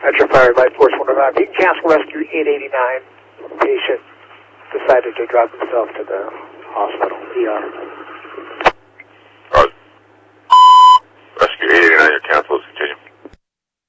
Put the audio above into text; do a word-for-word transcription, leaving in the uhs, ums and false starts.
Metro Fire Light Force one oh nine. Beacon Castle Rescue eight eighty-nine. Patient decided to drive himself to the hospital, E R.